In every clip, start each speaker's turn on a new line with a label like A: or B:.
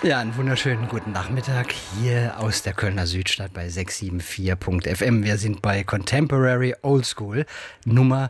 A: Ja, einen wunderschönen guten Nachmittag hier aus der Kölner Südstadt bei 674.fm. Wir sind bei Contemporary Old School Nummer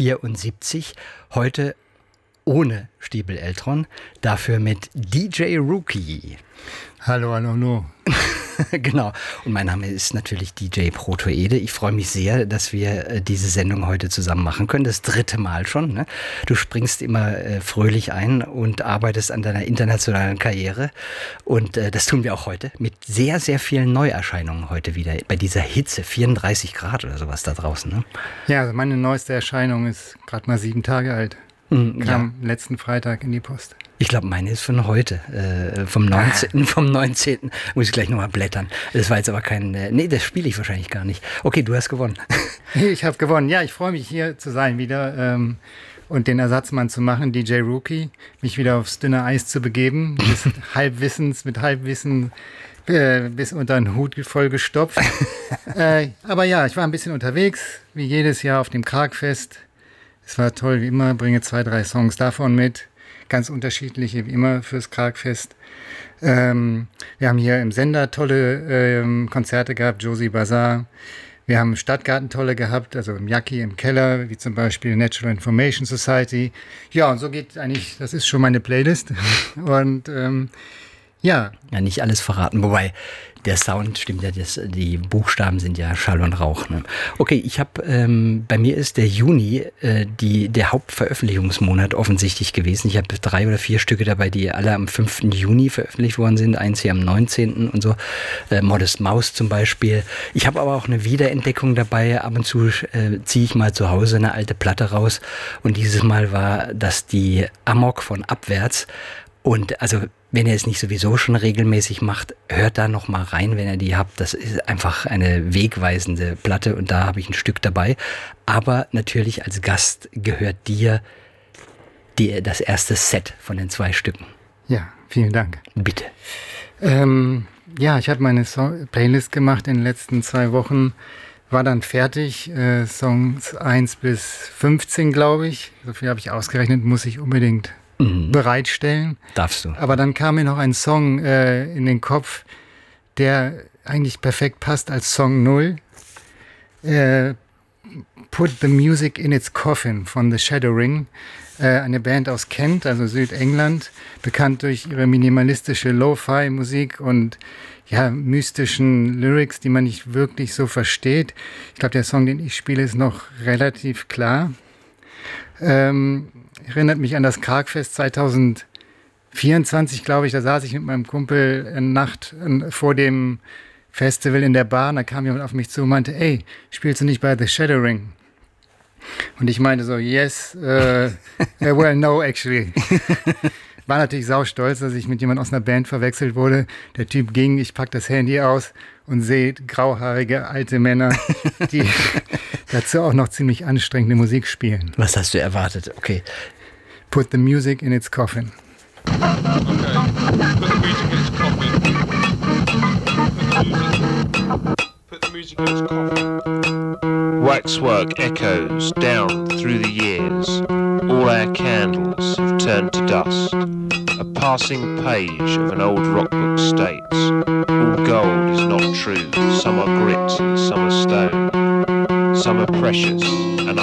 A: 74. Heute ohne Stiebel Eltron, dafür mit DJ Rookie.
B: Hallo, hallo, hallo.
A: Genau. Und mein Name ist natürlich DJ Protoede. Ich freue mich sehr, dass wir diese Sendung heute zusammen machen können. Das 3. Mal schon. Ne? Du springst immer fröhlich ein und arbeitest an deiner internationalen Karriere. Und das tun wir auch heute mit sehr, sehr vielen Neuerscheinungen heute wieder. Bei dieser Hitze, 34 Grad oder sowas da draußen. Ne?
B: Ja, also meine neueste Erscheinung ist gerade mal 7 Tage alt. Kam letzten Freitag in die Post.
A: Ich glaube, meine ist von heute, vom 19. Muss ich gleich nochmal blättern. Das war jetzt aber kein, nee, das spiele ich wahrscheinlich gar nicht. Okay, du hast gewonnen.
B: Ich habe gewonnen. Ja, ich freue mich hier zu sein wieder und den Ersatzmann zu machen, DJ Rookie, mich wieder aufs dünne Eis zu begeben, mit Halbwissen bis unter den Hut vollgestopft. Aber ja, ich war ein bisschen unterwegs, wie jedes Jahr auf dem Kragfest. Es war toll, wie immer, bringe 2, 3 Songs davon mit. Ganz unterschiedliche, wie immer, fürs Kragfest. Wir haben hier im Sender tolle Konzerte gehabt, Josie Bazaar. Wir haben im Stadtgarten tolle gehabt, also im Jacki im Keller, wie zum Beispiel Natural Information Society. Ja, und so geht eigentlich, das ist schon meine Playlist. Und ja.
A: Ja, nicht alles verraten, wobei der Sound stimmt ja, die Buchstaben sind ja Schall und Rauch. Ne? Okay, ich habe, bei mir ist der Juni der Hauptveröffentlichungsmonat offensichtlich gewesen. Ich habe 3 oder 4 Stücke dabei, die alle am 5. Juni veröffentlicht worden sind. Eins hier am 19. und so. Modest Mouse zum Beispiel. Ich habe aber auch eine Wiederentdeckung dabei. Ab und zu ziehe ich mal zu Hause eine alte Platte raus. Und dieses Mal war das die Amok von Abwärts. Und also, wenn ihr es nicht sowieso schon regelmäßig macht, hört da noch mal rein, wenn ihr die habt. Das ist einfach eine wegweisende Platte und da habe ich ein Stück dabei. Aber natürlich als Gast gehört dir das erste Set von den 2 Stücken.
B: Ja, vielen Dank.
A: Bitte.
B: Ja, ich habe meine Playlist gemacht in den letzten 2 Wochen. War dann fertig, Songs 1 bis 15, glaube ich. So viel habe ich ausgerechnet, muss ich unbedingt bereitstellen.
A: Darfst du.
B: Aber dann kam mir noch ein Song in den Kopf, der eigentlich perfekt passt als Song 0. Put the Music in its Coffin von The Shadowing. Eine Band aus Kent, also Südengland, bekannt durch ihre minimalistische Lo-Fi-Musik und ja, mystischen Lyrics, die man nicht wirklich so versteht. Ich glaube, der Song, den ich spiele, ist noch relativ klar. Erinnert mich an das Kragfest 2024, glaube ich. Da saß ich mit meinem Kumpel eine Nacht vor dem Festival in der Bar. Und da kam jemand auf mich zu und meinte, ey, spielst du nicht bei The Shadowing? Und ich meinte so, yes, well, no, actually. War natürlich saustolz, dass ich mit jemandem aus einer Band verwechselt wurde. Der Typ ging, ich pack das Handy aus und sehe grauhaarige alte Männer, die dazu auch noch ziemlich anstrengende Musik spielen.
A: Was hast du erwartet? Okay.
B: Put the music in its coffin.
C: Okay. Put the music in its coffin. Put the music in its coffin.
D: Waxwork echoes down through the years. All our candles have turned to dust. A passing page of an old rockbook states, all gold is not true. Some are grit and some are stone. Some are precious and